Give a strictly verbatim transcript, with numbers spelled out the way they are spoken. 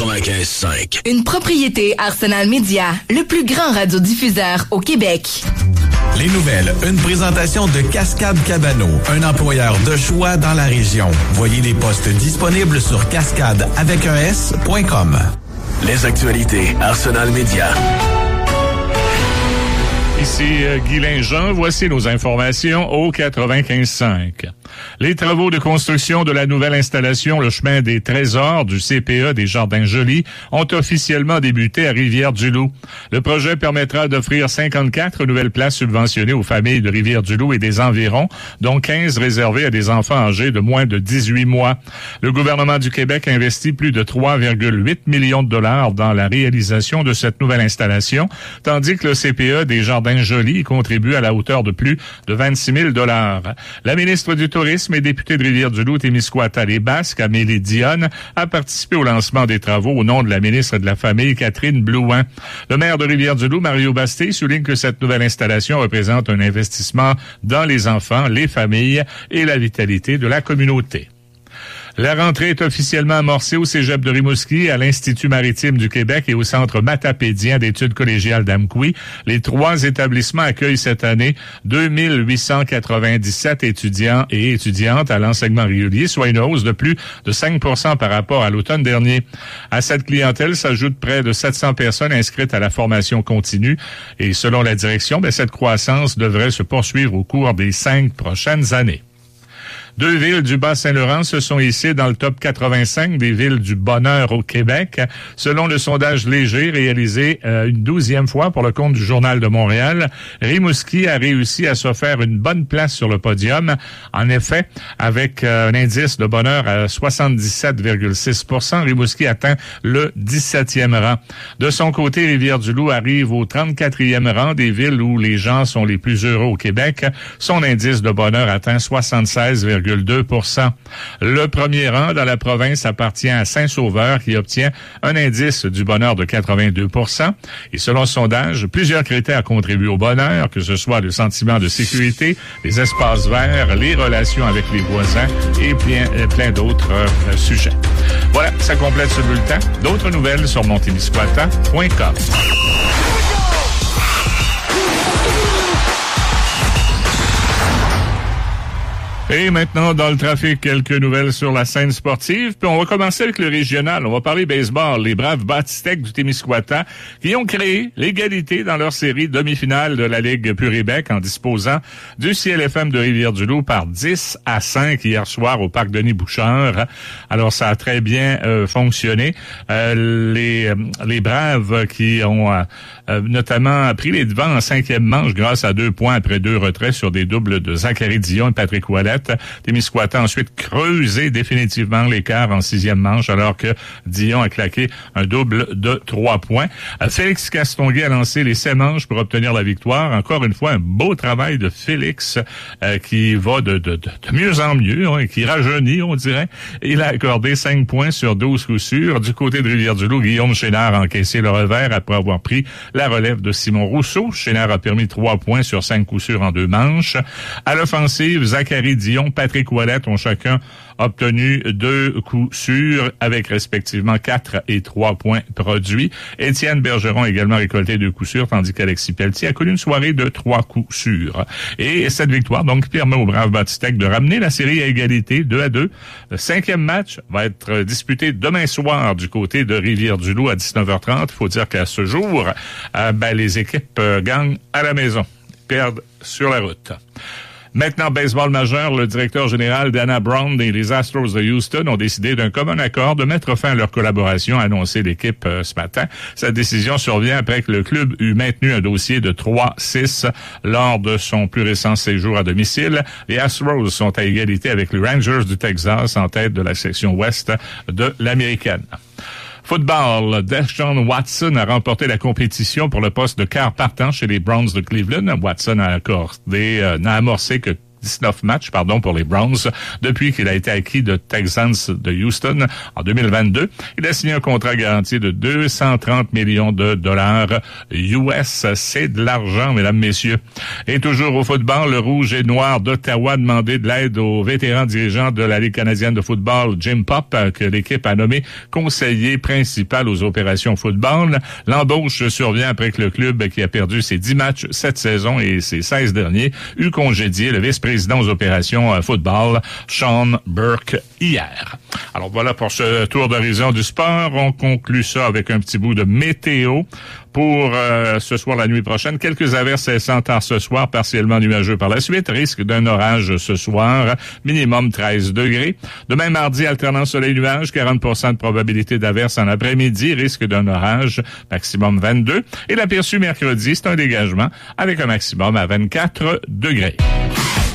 quatre-vingt-quinze cinq. Une propriété Arsenal Media, le plus grand radiodiffuseur au Québec. Les nouvelles, une présentation de Cascade Cabano, un employeur de choix dans la région. Voyez les postes disponibles sur cascade avec un S point com. Les actualités Arsenal Media. Ici euh, Guy Linjean, voici nos informations au quatre-vingt-quinze cinq. Les travaux de construction de la nouvelle installation Le Chemin des Trésors du C P E des Jardins-Joly ont officiellement débuté à Rivière-du-Loup. Le projet permettra d'offrir cinquante-quatre nouvelles places subventionnées aux familles de Rivière-du-Loup et des environs, dont quinze réservées à des enfants âgés de moins de dix-huit mois. Le gouvernement du Québec investit plus de trois virgule huit millions de dollars dans la réalisation de cette nouvelle installation, tandis que le C P E des Jardins-Joly contribue à la hauteur de plus de vingt-six mille dollars. La ministre du Tourisme et députée de Rivière-du-Loup, Témiscouata-les-Basques, Amélie Dionne, a participé au lancement des travaux au nom de la ministre de la Famille, Catherine Blouin. Le maire de Rivière-du-Loup, Mario Bastey, souligne que cette nouvelle installation représente un investissement dans les enfants, les familles et la vitalité de la communauté. La rentrée est officiellement amorcée au Cégep de Rimouski, à l'Institut maritime du Québec et au Centre matapédien d'études collégiales d'Amqui. Les trois établissements accueillent cette année deux mille huit cent quatre-vingt-dix-sept étudiants et étudiantes à l'enseignement régulier, soit une hausse de plus de cinq pour cent par rapport à l'automne dernier. À cette clientèle s'ajoutent près de sept cents personnes inscrites à la formation continue et selon la direction, bien, cette croissance devrait se poursuivre au cours des cinq prochaines années. Deux villes du Bas-Saint-Laurent se sont hissées dans le top quatre-vingt-cinq des villes du bonheur au Québec, selon le sondage léger réalisé euh, une douzième fois pour le compte du Journal de Montréal. Rimouski a réussi à se faire une bonne place sur le podium. En effet, avec euh, un indice de bonheur à soixante-dix-sept virgule six pour cent, Rimouski atteint le dix-septième rang. De son côté, Rivière-du-Loup arrive au trente-quatrième rang des villes où les gens sont les plus heureux au Québec. Son indice de bonheur atteint soixante-seize virgule deux pour cent. Le premier rang dans la province appartient à Saint-Sauveur qui obtient un indice du bonheur de quatre-vingt-deux pour cent. Et selon le sondage, plusieurs critères contribuent au bonheur, que ce soit le sentiment de sécurité, les espaces verts, les relations avec les voisins et plein, plein d'autres euh, sujets. Voilà, ça complète ce bulletin. D'autres nouvelles sur montémiscouata point com. Et maintenant, dans le trafic, quelques nouvelles sur la scène sportive. Puis on va commencer avec le régional. On va parler baseball. Les braves Bâtistec du Témiscouata qui ont créé l'égalité dans leur série demi-finale de la Ligue Puribec en disposant du C L F M de Rivière-du-Loup par dix à cinq hier soir au parc Denis-Bouchard. Alors, ça a très bien euh, fonctionné. Euh, les, les braves qui ont euh, notamment pris les devants en cinquième manche grâce à deux points après deux retraits sur des doubles de Zachary Dion et Patrick Ouellet. Témiscouata a ensuite creusé définitivement l'écart en sixième manche alors que Dion a claqué un double de trois points. Félix Castonguay a lancé les sept manches pour obtenir la victoire. Encore une fois, un beau travail de Félix euh, qui va de, de, de, de mieux en mieux hein, et qui rajeunit, on dirait. Il a accordé cinq points sur douze coups sûrs. Du côté de Rivière-du-Loup, Guillaume Chénard a encaissé le revers après avoir pris la relève de Simon Rousseau. Chénard a permis trois points sur cinq coups sûrs en deux manches. À l'offensive, Zachary Dion, Patrick Ouellet ont chacun obtenu deux coups sûrs avec respectivement quatre et trois points produits. Étienne Bergeron a également récolté deux coups sûrs, tandis qu'Alexis Pelletier a connu une soirée de trois coups sûrs. Et cette victoire donc permet aux Braves Bâtistec de ramener la série à égalité deux à deux. Le cinquième match va être disputé demain soir du côté de Rivière-du-Loup à dix-neuf heures trente. Il faut dire qu'à ce jour, euh, ben, les équipes euh, gagnent à la maison, perdent sur la route. Maintenant, baseball majeur, le directeur général Dana Brown et les Astros de Houston ont décidé d'un commun accord de mettre fin à leur collaboration, a annoncé l'équipe euh, ce matin. Cette décision survient après que le club eut maintenu un dossier de trois six lors de son plus récent séjour à domicile. Les Astros sont à égalité avec les Rangers du Texas en tête de la section ouest de l'Américaine. Football, Deshaun Watson a remporté la compétition pour le poste de quart partant chez les Browns de Cleveland. Watson a accordé, euh, n'a amorcé que dix-neuf matchs, pardon, pour les Browns depuis qu'il a été acquis de Texans de Houston en deux mille vingt-deux. Il a signé un contrat garanti de deux cent trente millions de dollars U S. C'est de l'argent, mesdames, messieurs. Et toujours au football, le Rouge et Noir d'Ottawa a demandé de l'aide au vétéran dirigeant de la Ligue canadienne de football, Jim Popp, que l'équipe a nommé conseiller principal aux opérations football. L'embauche survient après que le club, qui a perdu ses dix matchs cette saison et ses seize derniers, eut congédié le vice-président aux opérations football, Sean Burke, hier. Alors voilà pour ce tour d'horizon du sport. On conclut ça avec un petit bout de météo. Pour euh, ce soir, la nuit prochaine, quelques averses cessant tard ce soir, partiellement nuageux par la suite. Risque d'un orage ce soir, minimum treize degrés. Demain, mardi, alternant soleil-nuage, quarante pour cent de probabilité d'averse en après-midi. Risque d'un orage, maximum vingt-deux. Et l'aperçu mercredi, c'est un dégagement avec un maximum à vingt-quatre degrés.